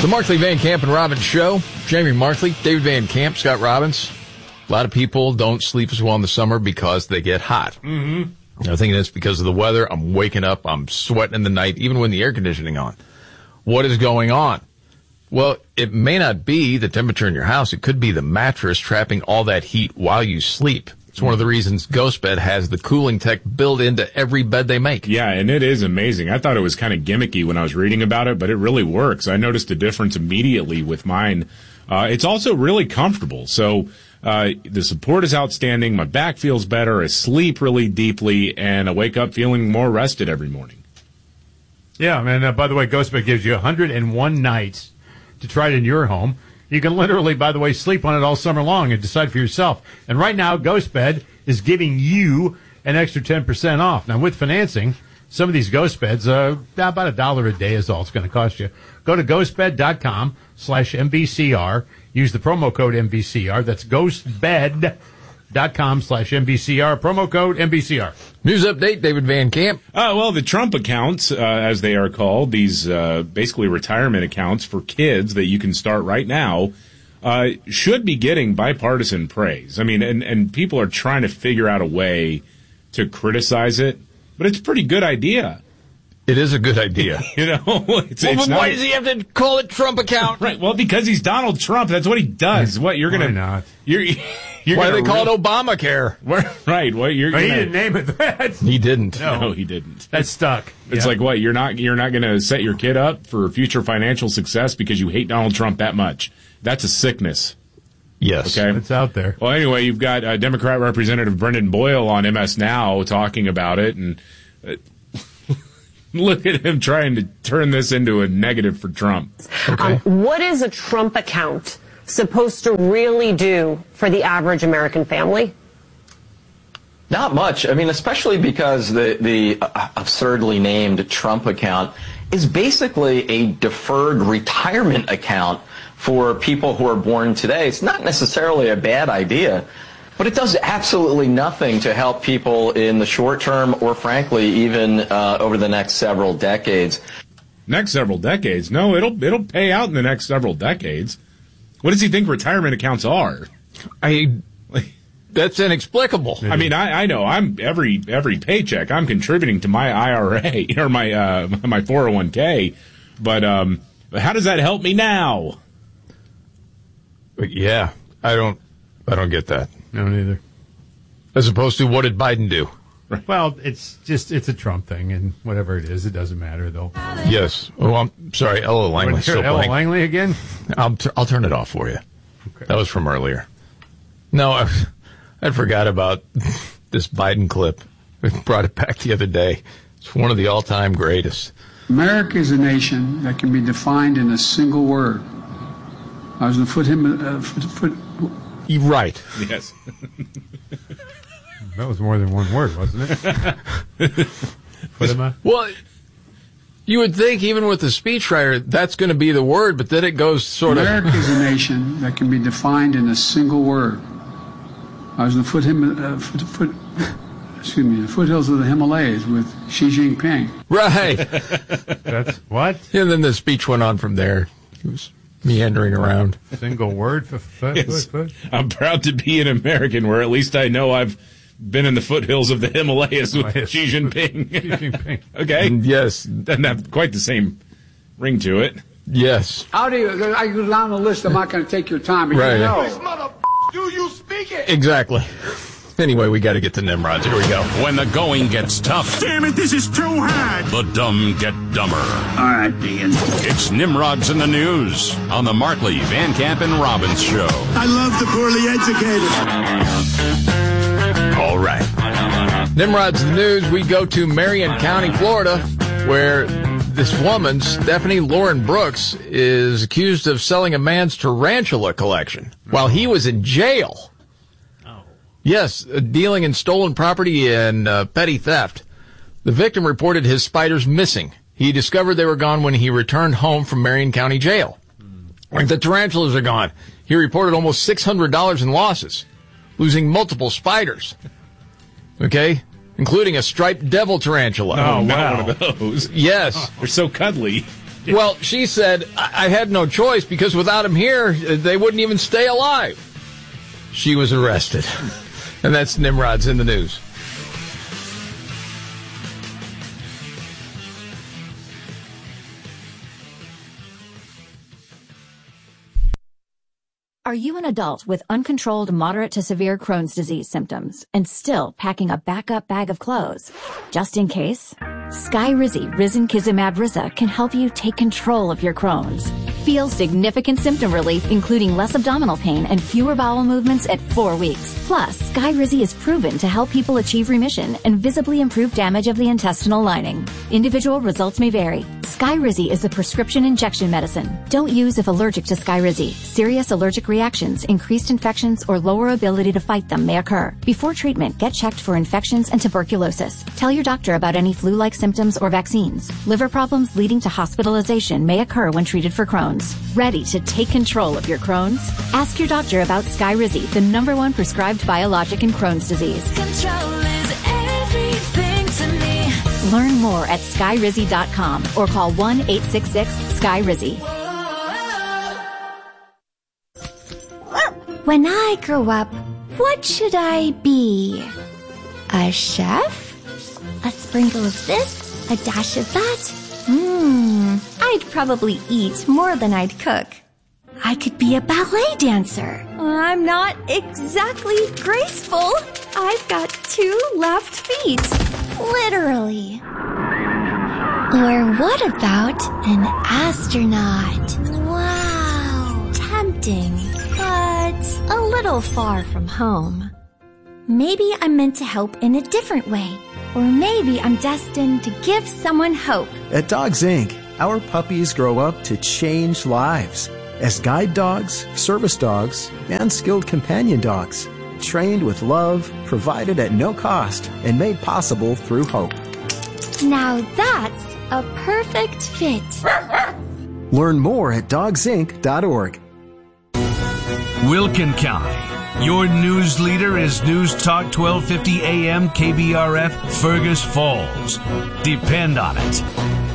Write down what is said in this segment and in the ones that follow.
The Markley, Van Camp, and Robbins Show. Jamie Markley, David Van Camp, Scott Robbins. A lot of people don't sleep as well in the summer because they get hot. Mm-hmm. I think that's because of the weather. I'm waking up, I'm sweating in the night, even when the air conditioning on. What is going on? Well, it may not be the temperature in your house. It could be the mattress trapping all that heat while you sleep. It's one of the reasons GhostBed has the cooling tech built into every bed they make. Yeah, and it is amazing. I thought it was kind of gimmicky when I was reading about it, but it really works. I noticed a difference immediately with mine. It's also really comfortable. So the support is outstanding. My back feels better. I sleep really deeply, and I wake up feeling more rested every morning. Yeah, and by the way, GhostBed gives you 101 nights to try it in your home. You can literally, by the way, sleep on it all summer long and decide for yourself. And right now, GhostBed is giving you an extra 10% off. Now, with financing, some of these GhostBeds, about $1 a day is all it's going to cost you. Go to ghostbed.com/MVCR. Use the promo code MVCR. That's ghostbed.com/MVCR. Promo code MVCR. News update, David Van Camp. Well, the Trump accounts, as they are called, these basically retirement accounts for kids that you can start right now, should be getting bipartisan praise. I mean, and people are trying to figure out a way to criticize it, but it's a pretty good idea. It is a good idea. Why does he have to call it Trump account? Right. Well, because he's Donald Trump. That's what he does. What you're gonna? Why not? Why do they call it Obamacare? Right. What you're? He didn't name it that. He didn't. No, he didn't. That's stuck. It's like what? You're not going to set your kid up for future financial success because you hate Donald Trump that much. That's a sickness. Yes. Okay. It's out there. Well, anyway, you've got Democrat Representative Brendan Boyle on MS Now talking about it, and look at him trying to turn this into a negative for Trump. Okay. What is a Trump account supposed to really do for the average American family? Not much. I mean, especially because the absurdly named Trump account is basically a deferred retirement account for people who are born today. It's not necessarily a bad idea, but it does absolutely nothing to help people in the short term or, frankly, even over the next several decades. Next several decades? No, it'll pay out in the next several decades. What does he think retirement accounts are? That's inexplicable. I mean, I know. I'm every paycheck I'm contributing to my IRA or my 401k, but how does that help me now? Yeah, I don't get that. No, neither. As opposed to, what did Biden do? Well, it's a Trump thing, and whatever it is, it doesn't matter, though. Yes. Oh, I'm sorry. Ella Langley's still Ella playing. Langley again? I'll turn it off for you. Okay. That was from earlier. No, I forgot about this Biden clip. I brought it back the other day. It's one of the all-time greatest. America is a nation that can be defined in a single word. I was going to foot. Right. Yes. That was more than one word, wasn't it? Well, you would think even with the speechwriter, that's going to be the word, but then it goes sort of... America is a nation that can be defined in a single word. I was in the foothills of the Himalayas with Xi Jinping. Right. That's what? And then the speech went on from there. It was meandering around. Single word for foot. I'm proud to be an American where at least I know I've been in the foothills of the Himalayas with Xi Jinping. Xi Jinping. Okay? Yes. Doesn't have quite the same ring to it. Yes. How do you, I go down the list, I'm not going to take your time. But right. You know. This mother do you speak it? Exactly. Anyway, we got to get to Nimrods. Here we go. When the going gets tough. Damn it, this is too hard. The dumb get dumber. All right, Dean. It's Nimrods in the News on the Markley, Van Camp, and Robbins Show. I love the poorly educated. All right. Nimrods in the News, we go to Marion County, Florida, where this woman, Stephanie Lauren Brooks, is accused of selling a man's tarantula collection while he was in jail. Yes, dealing in stolen property and petty theft. The victim reported his spiders missing. He discovered they were gone when he returned home from Marion County Jail. Like the tarantulas are gone. He reported almost $600 in losses, losing multiple spiders. Okay? Including a striped devil tarantula. Oh, wow. One of those. Yes. They're so cuddly. Well, she said, I had no choice because without him here, they wouldn't even stay alive. She was arrested. And that's Nimrod's in the news. Are you an adult with uncontrolled moderate to severe Crohn's disease symptoms and still packing a backup bag of clothes? Just in case, Skyrizi Risankizumab Riza can help you take control of your Crohn's. Feel significant symptom relief, including less abdominal pain and fewer bowel movements at 4 weeks. Plus, Skyrizi is proven to help people achieve remission and visibly improve damage of the intestinal lining. Individual results may vary. Skyrizi is a prescription injection medicine. Don't use if allergic to Skyrizi. Serious allergic reactions, increased infections, or lower ability to fight them may occur. Before treatment, get checked for infections and tuberculosis. Tell your doctor about any flu-like symptoms or vaccines. Liver problems leading to hospitalization may occur when treated for Crohn's. Ready to take control of your Crohn's? Ask your doctor about Skyrizi, the #1 prescribed biologic in Crohn's disease. Control is everything to me. Learn more at Skyrizi.com or call 1-866-SKYRIZI. When I grow up, what should I be? A chef? A sprinkle of this, a dash of that? I'd probably eat more than I'd cook. I could be a ballet dancer. I'm not exactly graceful. I've got 2 left feet. Literally. Or what about an astronaut? Wow. Tempting, but a little far from home. Maybe I'm meant to help in a different way. Or maybe I'm destined to give someone hope. At Dogs Inc., our puppies grow up to change lives as guide dogs, service dogs, and skilled companion dogs, trained with love, provided at no cost, and made possible through hope. Now that's a perfect fit. Learn more at dogsinc.org. Wilkin County. Your news leader is News Talk 1250 AM KBRF Fergus Falls. Depend on it.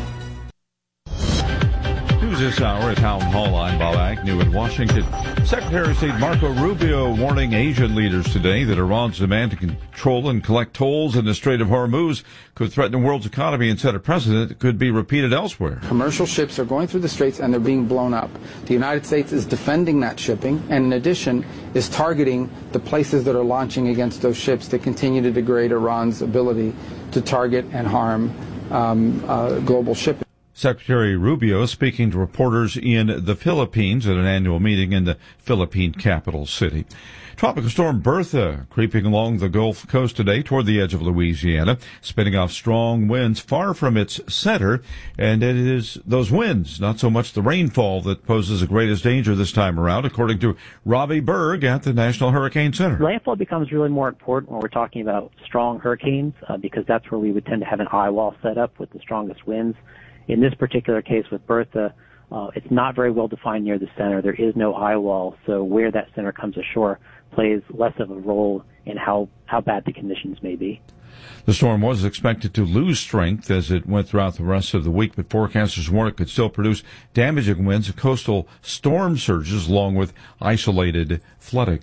News this hour at Town Hall. I'm Bob Agnew in Washington. Secretary of State Marco Rubio warning Asian leaders today that Iran's demand to control and collect tolls in the Strait of Hormuz could threaten the world's economy and set a precedent that could be repeated elsewhere. Commercial ships are going through the straits and they're being blown up. The United States is defending that shipping and in addition is targeting the places that are launching against those ships to continue to degrade Iran's ability to target and harm global shipping. Secretary Rubio speaking to reporters in the Philippines at an annual meeting in the Philippine capital city. Tropical storm Bertha creeping along the Gulf Coast today toward the edge of Louisiana, spinning off strong winds far from its center, and it is those winds, not so much the rainfall, that poses the greatest danger this time around, according to Robbie Berg at the National Hurricane Center. Landfall becomes really more important when we're talking about strong hurricanes, because that's where we would tend to have an eye wall set up with the strongest winds. In this particular case with Bertha, it's not very well defined near the center. There is no eye wall, so where that center comes ashore plays less of a role in how bad the conditions may be. The storm was expected to lose strength as it went throughout the rest of the week, but forecasters warn it could still produce damaging winds and coastal storm surges along with isolated flooding.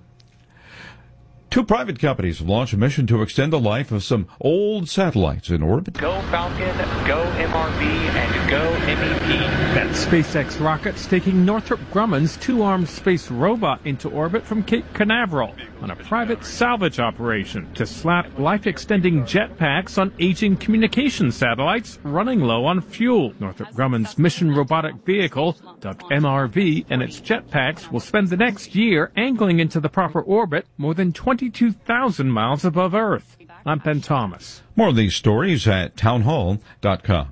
2 private companies have launched a mission to extend the life of some old satellites in orbit. Go Falcon, go MRV, and go MEP. That's SpaceX rockets taking Northrop Grumman's 2-armed space robot into orbit from Cape Canaveral on a private salvage operation to slap life-extending jetpacks on aging communication satellites running low on fuel. Northrop Grumman's mission robotic vehicle, dubbed MRV, and its jetpacks will spend the next year angling into the proper orbit more than 22,000 miles above Earth. I'm Ben Thomas. More of these stories at townhall.com.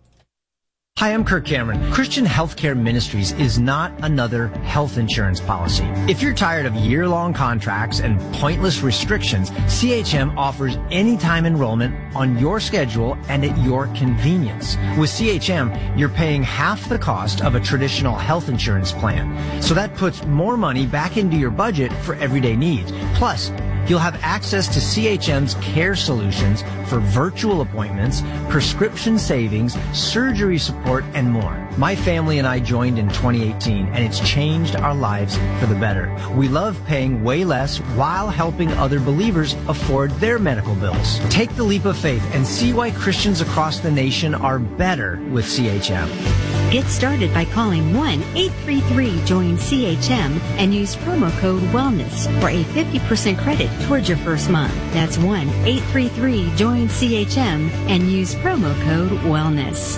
Hi, I'm Kirk Cameron. Christian Healthcare Ministries is not another health insurance policy. If you're tired of year-long contracts and pointless restrictions, CHM offers anytime enrollment on your schedule and at your convenience. With CHM, you're paying half the cost of a traditional health insurance plan. So that puts more money back into your budget for everyday needs. Plus, You'll have access to CHM's care solutions for virtual appointments, prescription savings, surgery support, and more. My family and I joined in 2018, and it's changed our lives for the better. We love paying way less while helping other believers afford their medical bills. Take the leap of faith and see why Christians across the nation are better with CHM. Get started by calling 1-833-JOIN-CHM and use promo code WELLNESS for a 50% credit towards your first month. That's 1-833-JOIN-CHM and use promo code WELLNESS.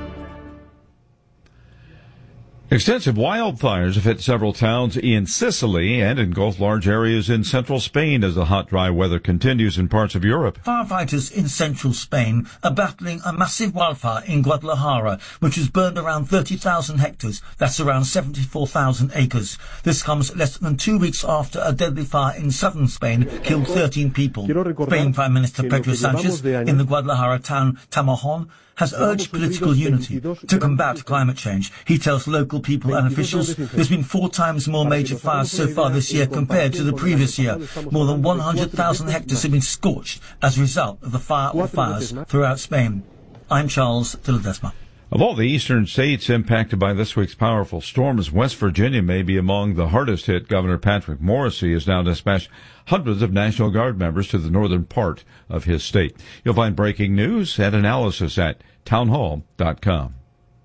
Extensive wildfires have hit several towns in Sicily and engulfed large areas in central Spain as the hot, dry weather continues in parts of Europe. Firefighters in central Spain are battling a massive wildfire in Guadalajara, which has burned around 30,000 hectares. That's around 74,000 acres. This comes less than 2 weeks after a deadly fire in southern Spain killed 13 people. Spain Prime Minister Pedro Sanchez in the Guadalajara town Tamarjón has urged political unity to combat climate change. He tells local people and officials there's been 4 times more major fires so far this year compared to the previous year. More than 100,000 hectares have been scorched as a result of the fire or fires throughout Spain. I'm Charles Tiledesma. Of all the eastern states impacted by this week's powerful storms, West Virginia may be among the hardest hit. Governor Patrick Morrisey has now dispatched hundreds of National Guard members to the northern part of his state. You'll find breaking news and analysis at townhall.com.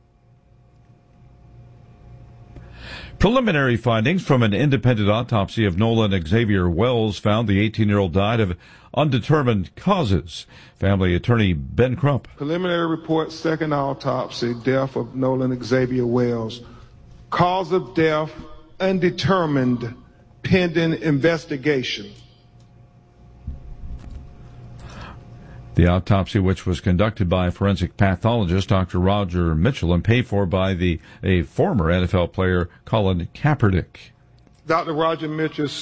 Preliminary findings from an independent autopsy of Nolan Xavier Wells found the 18-year-old died of undetermined causes. Family attorney Ben Crump. Preliminary report, second autopsy, death of Nolan Xavier Wells. Cause of death, undetermined, pending investigation. The autopsy, which was conducted by forensic pathologist Dr. Roger Mitchell and paid for by a former NFL player, Colin Kaepernick. Dr. Roger Mitchell